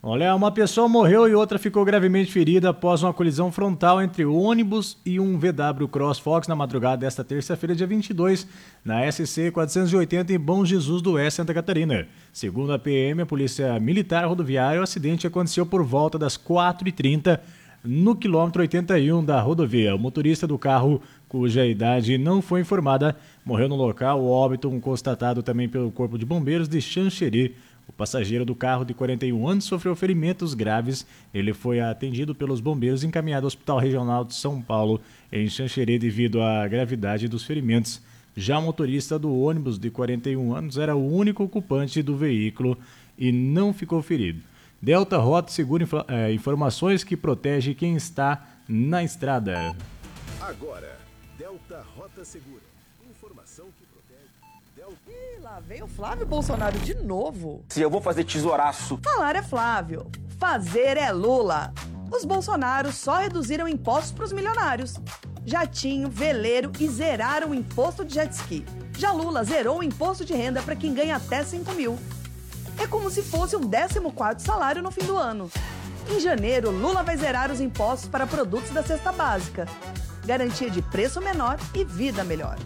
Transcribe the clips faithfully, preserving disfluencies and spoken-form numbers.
Olha, uma pessoa morreu e outra ficou gravemente ferida após uma colisão frontal entre o ônibus e um V W Cross Fox na madrugada desta terça-feira, dia vinte e dois, na S C quatrocentos e oitenta em Bom Jesus do Oeste, Santa Catarina. Segundo a P M, a Polícia Militar Rodoviária, o acidente aconteceu por volta das quatro e trinta no quilômetro oitenta e um da rodovia. O motorista do carro, cuja idade não foi informada, morreu no local. O óbito constatado também pelo Corpo de Bombeiros de Xanxerê. O passageiro do carro de quarenta e um anos sofreu ferimentos graves. Ele foi atendido pelos bombeiros e encaminhado ao Hospital Regional de São Paulo, em Xanxerê, devido à gravidade dos ferimentos. Já o motorista do ônibus de quarenta e um anos era o único ocupante do veículo e não ficou ferido. Delta Rota segura é, informações que protege quem está na estrada. Agora, Delta Rota Segura. Informação que protege. Delta... Ih, lá veio o Flávio Bolsonaro de novo. Se eu vou fazer tesouraço. Falar é Flávio, fazer é Lula. Os Bolsonaros só reduziram impostos para os milionários. Jatinho, veleiro e zeraram o imposto de jet ski. Já Lula zerou o imposto de renda para quem ganha até cinco mil. É como se fosse um décimo quarto salário no fim do ano. Em janeiro, Lula vai zerar os impostos para produtos da cesta básica. Garantia de preço menor e vida melhor.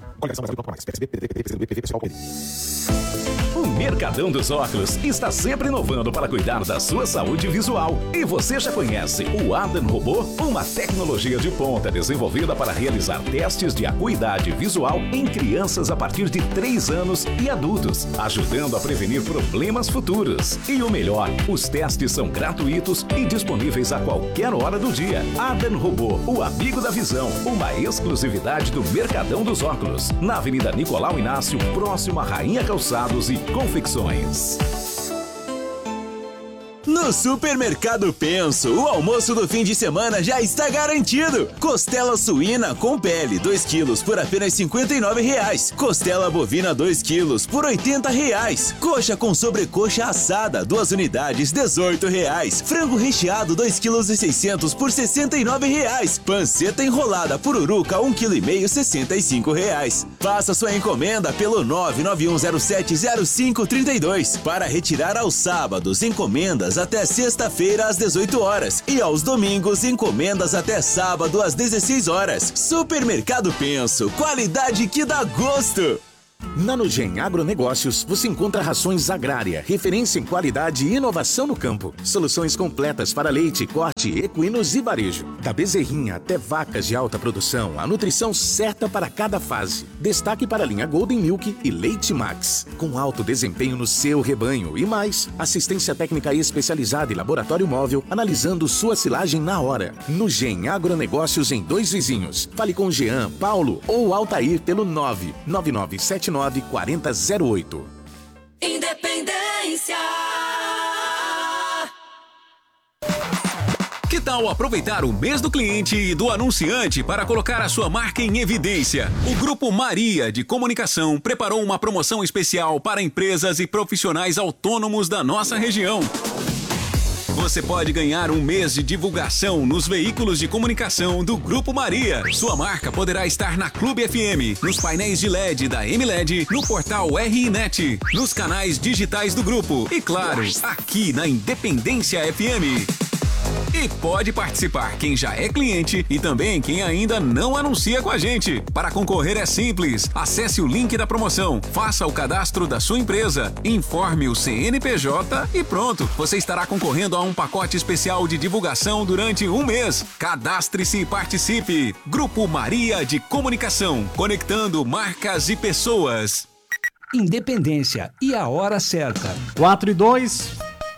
O Mercadão dos Óculos está sempre inovando para cuidar da sua saúde visual. E você já conhece o Adam Robô? Uma tecnologia de ponta desenvolvida para realizar testes de acuidade visual em crianças a partir de três anos e adultos, ajudando a prevenir problemas futuros. E o melhor, os testes são gratuitos e disponíveis a qualquer hora do dia. Adam Robô, o amigo da visão, uma exclusividade do Mercadão dos Óculos, na Avenida Nicolau Inácio, próximo a Rainha Calçados e Confecções. No Supermercado Penso, o almoço do fim de semana já está garantido. Costela suína com pele, dois quilos por apenas cinquenta e nove reais. Costela bovina, dois quilos por oitenta reais. Coxa com sobrecoxa assada, duas unidades, dezoito reais. Frango recheado, dois quilos e seiscentos por sessenta e nove reais. Panceta enrolada pururuca, um quilo e meio, sessenta e cinco reais. Faça sua encomenda pelo nove nove um zero sete zero cinco três dois. Para retirar aos sábados, encomendas até sexta-feira às dezoito horas e aos domingos encomendas até sábado às dezesseis horas. Supermercado Penso, qualidade que dá gosto. Na Nugem Agronegócios, você encontra rações agrária, referência em qualidade e inovação no campo. Soluções completas para leite, corte, equinos e varejo. Da bezerrinha até vacas de alta produção, a nutrição certa para cada fase. Destaque para a linha Golden Milk e Leite Max, com alto desempenho no seu rebanho. E mais, assistência técnica especializada e laboratório móvel, analisando sua silagem na hora. Nugem Agronegócios em Dois Vizinhos. Fale com Jean, Paulo ou Altair pelo nove nove nove sete nove quatro zero zero oito. Independência. Que tal aproveitar o mês do cliente e do anunciante para colocar a sua marca em evidência? O Grupo Maria de Comunicação preparou uma promoção especial para empresas e profissionais autônomos da nossa região. Você pode ganhar um mês de divulgação nos veículos de comunicação do Grupo Maria. Sua marca poderá estar na Clube F M, nos painéis de L E D da M L E D, no portal R I Net, nos canais digitais do grupo e, claro, aqui na Independência F M. E pode participar quem já é cliente e também quem ainda não anuncia com a gente. Para concorrer é simples. Acesse o link da promoção, faça o cadastro da sua empresa, informe o C N P J e pronto. Você estará concorrendo a um pacote especial de divulgação durante um mês. Cadastre-se e participe. Grupo Maria de Comunicação, conectando marcas e pessoas. Independência e a hora certa. quatro e dois.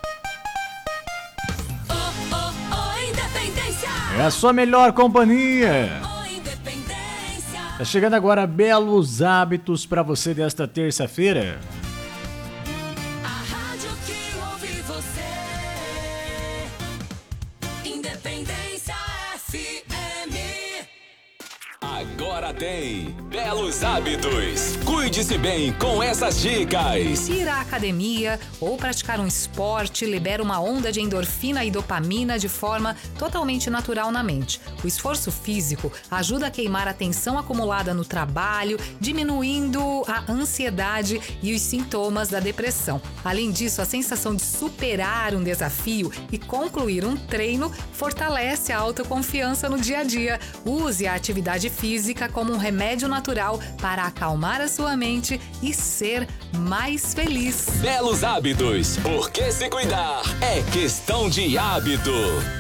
É a sua melhor companhia. Tá chegando agora belos hábitos para você desta terça-feira. A rádio que ouve você. Independência F M. Agora tem Belos Hábitos. Cuide-se bem com essas dicas. Ir à academia ou praticar um esporte libera uma onda de endorfina e dopamina de forma totalmente natural na mente. O esforço físico ajuda a queimar a tensão acumulada no trabalho, diminuindo a ansiedade e os sintomas da depressão. Além disso, a sensação de superar um desafio e concluir um treino fortalece a autoconfiança no dia a dia. Use a atividade física como um remédio natural para acalmar a sua mente e ser mais feliz. Belos Hábitos, porque se cuidar é questão de hábito.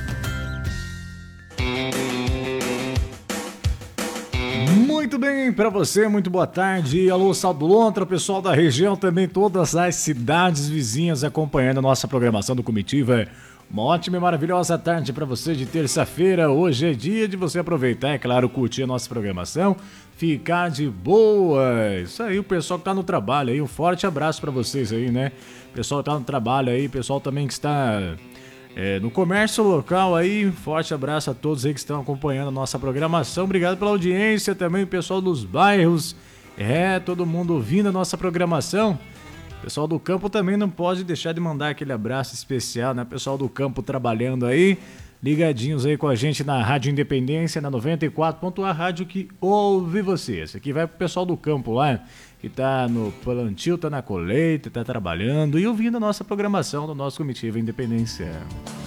Muito bem, para você, muito boa tarde. Alô, Saldo Lontra, pessoal da região, também todas as cidades vizinhas acompanhando a nossa programação do Comitiva. Uma ótima e maravilhosa tarde para você de terça-feira. Hoje é dia de você aproveitar, é claro, curtir a nossa programação, ficar de boa. Isso aí, o pessoal que tá no trabalho aí, um forte abraço para vocês aí, né? O pessoal que tá no trabalho aí, pessoal também que está é, no comércio local aí, um forte abraço a todos aí que estão acompanhando a nossa programação. Obrigado pela audiência também, o pessoal dos bairros, é, todo mundo ouvindo a nossa programação. Pessoal do campo também não pode deixar de mandar aquele abraço especial, né? Pessoal do campo trabalhando aí, ligadinhos aí com a gente na Rádio Independência, na noventa e quatro ponto um, a rádio que ouve você. Esse aqui vai pro pessoal do campo lá, que tá no plantio, tá na colheita, tá trabalhando e ouvindo a nossa programação do nosso Comitiva Independência.